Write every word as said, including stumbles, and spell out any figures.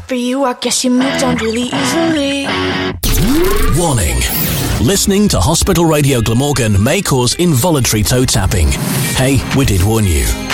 for you, I guess you moved on really easily. Warning. Listening to Hospital Radio Glamorgan may cause involuntary toe tapping. Hey, we did warn you.